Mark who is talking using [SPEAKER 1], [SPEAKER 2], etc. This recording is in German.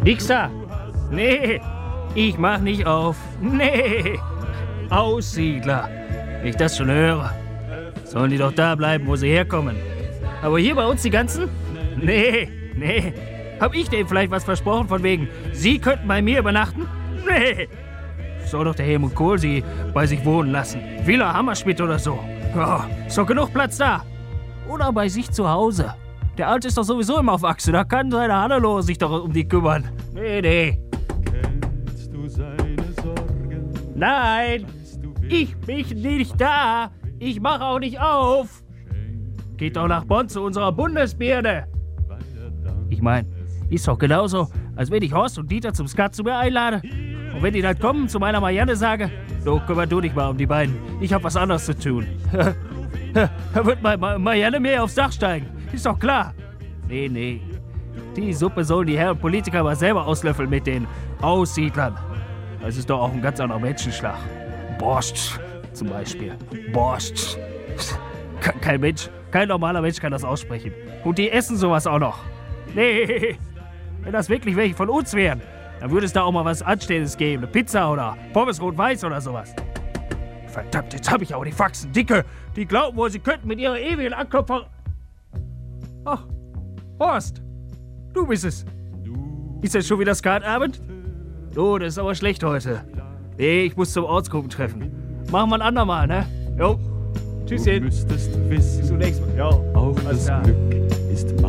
[SPEAKER 1] Nix da. Nee, ich mach nicht auf. Nee, Aussiedler. Wenn ich das schon höre, sollen die doch da bleiben, wo sie herkommen. Aber hier bei uns die ganzen? Nee. Hab ich denen vielleicht was versprochen von wegen, sie könnten bei mir übernachten? Nee. Soll doch der Helmut Kohl sie bei sich wohnen lassen. Villa Hammerschmidt oder so. Ja, ist doch genug Platz da. Oder bei sich zu Hause. Der Alte ist doch sowieso immer auf Achse. Da kann seine Hannelore sich doch um die kümmern. Nee.
[SPEAKER 2] Kennst du seine Sorgen?
[SPEAKER 1] Nein, ich bin nicht da. Ich mach auch nicht auf. Geht doch nach Bonn zu unserer Bundesbirne. Ich mein, ist doch genauso, als wenn ich Horst und Dieter zum Skat zu mir einlade. Und wenn die dann kommen, zu meiner Marianne sage, so, kümmer du dich mal um die beiden. Ich hab was anderes zu tun. Da wird Marianne mir aufs Dach steigen. Ist doch klar. Nee. Die Suppe sollen die Herren Politiker mal selber auslöffeln mit den Aussiedlern. Das ist doch auch ein ganz anderer Menschenschlag. Borscht zum Beispiel. Borscht. Kein Mensch, kein normaler Mensch kann das aussprechen. Und die essen sowas auch noch. Nee, wenn das wirklich welche von uns wären, dann würde es da auch mal was Anständiges geben. Eine Pizza oder Pommes rot-weiß oder sowas. Verdammt, jetzt habe ich auch die Faxen dicke. Die glauben wohl, sie könnten mit ihrer ewigen Anklopfer... Ach, Horst, du bist es. Ist das schon wieder Skatabend? Oh, das ist aber schlecht heute. Nee, ich muss zum Ortsgruppentreffen. Machen wir ein andermal, ne? Jo, tschüsschen.
[SPEAKER 2] Du müsstest wissen,
[SPEAKER 1] Bis zum nächsten Mal. Jo,
[SPEAKER 2] auch
[SPEAKER 1] alles
[SPEAKER 2] das
[SPEAKER 1] klar.
[SPEAKER 2] Glück ist